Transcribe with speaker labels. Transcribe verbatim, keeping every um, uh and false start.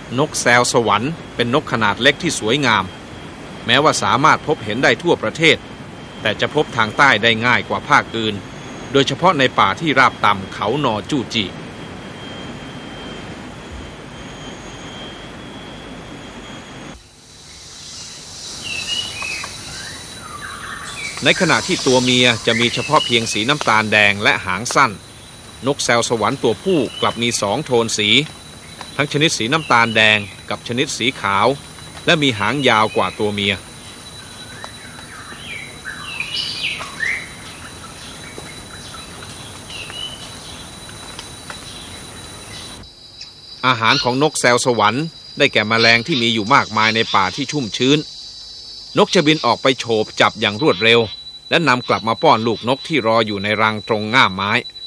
Speaker 1: นกแซวสวรรค์เป็นนกขนาดเล็กที่สวยงามแม้ว่าสามารถพบเห็นได้ทั่วประเทศแต่จะพบทางใต้ได้ง่ายกว่าภาคอื่นโดยเฉพาะในป่าที่ราบต่ำเขาหนอจู้จีในขณะที่ตัวเมียจะมีเฉพาะเพียงสีน้ำตาลแดงและหางสั้นนกแซวสวรรค์ตัวผู้กลับมีสองโทนสีทั้งชนิดสีน้ำตาลแดงกับชนิดสีขาวและมีหางยาวกว่าตัวเมียอาหารของนกแซวสวรรค์ได้แก่แมลงที่มีอยู่มากมายในป่าที่ชุ่มชื้นนกจะบินออกไปโฉบจับอย่างรวดเร็วและนำกลับมาป้อนลูกนกที่รออยู่ในรังตรงง่ามไม้